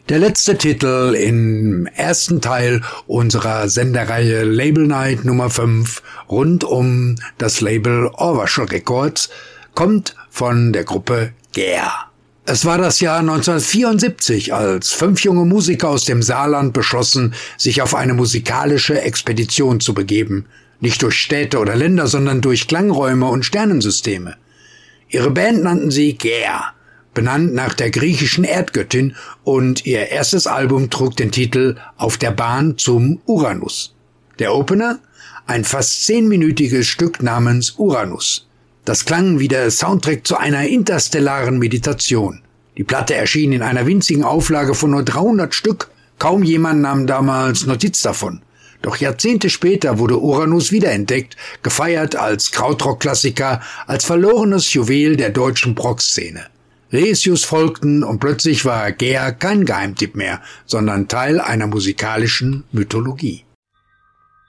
Der letzte Titel im ersten Teil unserer Sendereihe Label Night Nummer 5 rund um das Label Orvachel Records kommt von der Gruppe Gär. Es war das Jahr 1974, als 5 junge Musiker aus dem Saarland beschlossen, sich auf eine musikalische Expedition zu begeben. Nicht durch Städte oder Länder, sondern durch Klangräume und Sternensysteme. Ihre Band nannten sie Gär, benannt nach der griechischen Erdgöttin, und ihr erstes Album trug den Titel Auf der Bahn zum Uranus. Der Opener? Ein fast 10-minütiges Stück namens Uranus. Das klang wie der Soundtrack zu einer interstellaren Meditation. Die Platte erschien in einer winzigen Auflage von nur 300 Stück. Kaum jemand nahm damals Notiz davon. Doch Jahrzehnte später wurde Uranus wiederentdeckt, gefeiert als Krautrock-Klassiker, als verlorenes Juwel der deutschen Prog-Szene. Reissues folgten und plötzlich war Gär kein Geheimtipp mehr, sondern Teil einer musikalischen Mythologie.